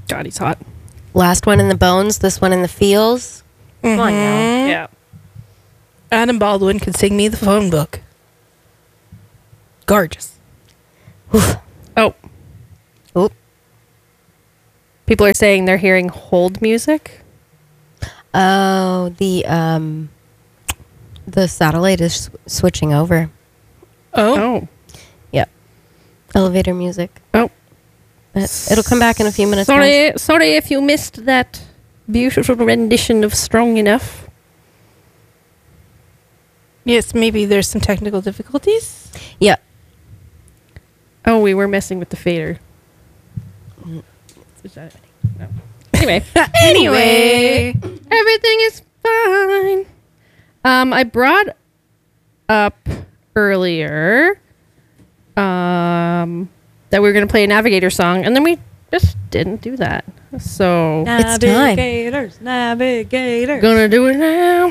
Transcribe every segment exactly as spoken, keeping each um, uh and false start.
God, he's hot. Last one in the bones, this one in the feels. Come on now. Yeah. Adam Baldwin could sing me the phone book. Gorgeous. Oh. Oop. People are saying they're hearing hold music. Oh, the um, the satellite is s- switching over. Oh. Oh. Yep. Elevator music. Oh. Uh, It'll come back in a few minutes. guys. Sorry, sorry if you missed that beautiful rendition of Strong Enough. Yes, maybe there's some technical difficulties. Yeah. Oh, we were messing with the fader. No. Anyway. Anyway. Everything is fine. Um, I brought up earlier um, that we were going to play a Navigator song, and then we just didn't do that. So, It's time. Navigators, navigators. gonna do it now.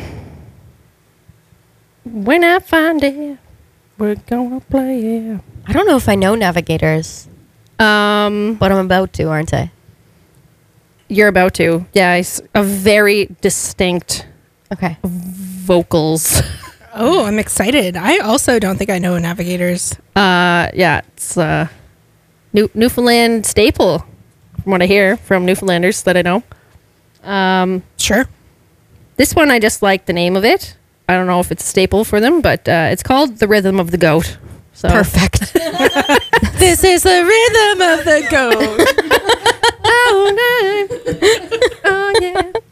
When I find it, we're gonna play it. I don't know if I know Navigators, Um, but I'm about to, aren't I? you're about to. Yeah, it's a very distinct Okay. vocals. Oh, I'm excited. I also don't think I know Navigators. Uh, yeah, it's a New- Newfoundland staple, from what I hear from Newfoundlanders that I know. Um, Sure. this one I just like the name of it. I don't know if it's a staple for them, but uh, it's called "The Rhythm of the Goat." So Perfect. This is the rhythm of the goat. oh no, oh yeah.